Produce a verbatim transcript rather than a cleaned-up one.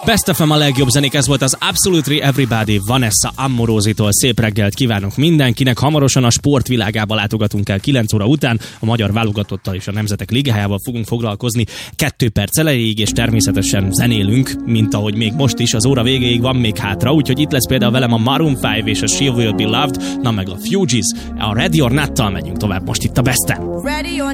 Best ef em a legjobb zenék, ez volt az Absolutely Everybody Vanessa Amorositól. Szép reggelt kívánok mindenkinek. Hamarosan a sportvilágába látogatunk el kilenc óra után. A magyar válogatottal és a Nemzetek Ligájával fogunk foglalkozni kettő perc elejéig, és természetesen zenélünk, mint ahogy még most is. Az óra végéig van még hátra, úgyhogy itt lesz például velem a Maroon öt és a She Will Be Loved, na meg a Fugees. A Ready or Not-tal megyünk tovább most itt a Besten.